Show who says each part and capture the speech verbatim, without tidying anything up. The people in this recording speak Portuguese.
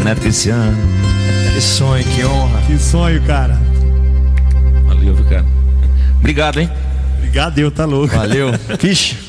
Speaker 1: Neto Cristiano.
Speaker 2: Que sonho, que honra.
Speaker 3: Que sonho, cara.
Speaker 1: Valeu, viu, cara? Obrigado, hein?
Speaker 3: Obrigado, eu, tá louco.
Speaker 2: Valeu. Vixe.